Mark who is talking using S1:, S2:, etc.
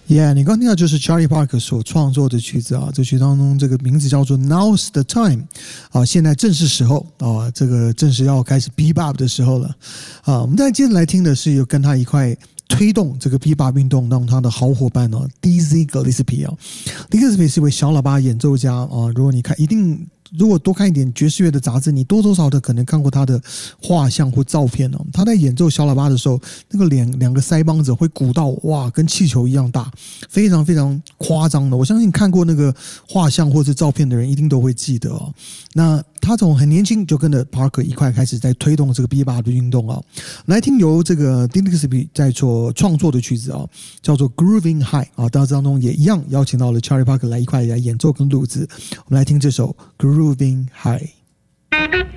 S1: Yeah， 你刚听到就是 Charlie Parker 所创作的曲子啊，这曲当中这个名字叫做 Now's the Time 啊，现在正是时候啊，这个正是要开始 Bebop 的时候了啊。我们接着来听的是有跟他一块推动这个 Bebop 运动让他的好伙伴哦 Dizzy Gillespie 啊 ，Dizzy Gillespie 是一位小喇叭演奏家啊，如果你看如果多看一点爵士乐的杂志，你多多少少的可能看过他的画像或照片哦。他在演奏小喇叭的时候，那个两个腮帮子会鼓到哇，跟气球一样大，非常非常夸张的。我相信看过那个画像或是照片的人，一定都会记得哦。那他从很年轻就跟着 Parker 一块开始在推动这个 Bebop 的运动啊。来听由这个 Dizzy Gillespie 在所创作的曲子啊，叫做 Grooving High 啊，当中也一样邀请到了 Charlie Parker 来一块来演奏跟录制。我们来听这首 Grooving High。